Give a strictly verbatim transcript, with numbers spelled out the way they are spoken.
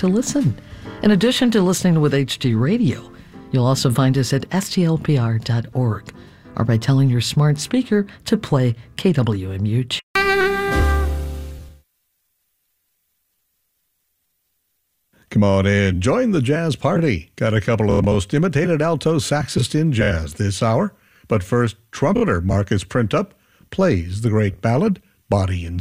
to listen. In addition to listening with H T Radio, you'll also find us at S T L P R dot org or by telling your smart speaker to play K W M U. Come on in, join the jazz party. Got a couple of the most imitated alto saxists in jazz this hour. But first, trumpeter Marcus Printup plays the great ballad, Body and